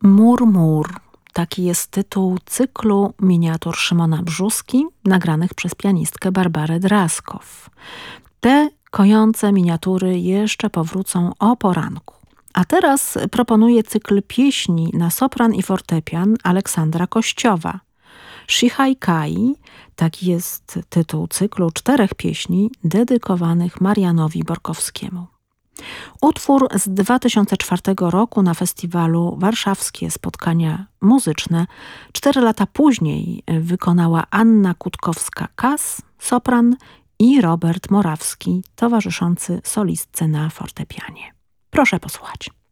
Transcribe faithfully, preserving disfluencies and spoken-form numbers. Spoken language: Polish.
Mur, mur. Taki jest tytuł cyklu miniatur Szymona Brzóski, nagranych przez pianistkę Barbarę Draskow. Te kojące miniatury jeszcze powrócą o poranku. A teraz proponuję cykl pieśni na sopran i fortepian Aleksandra Kościowa. Shihai Kai, taki jest tytuł cyklu czterech pieśni dedykowanych Marianowi Borkowskiemu. Utwór z dwa tysiące czwartego roku na festiwalu Warszawskie Spotkania Muzyczne. Cztery lata później wykonała Anna Kutkowska-Kas, sopran, i Robert Morawski, towarzyszący solistce na fortepianie. Proszę posłuchać.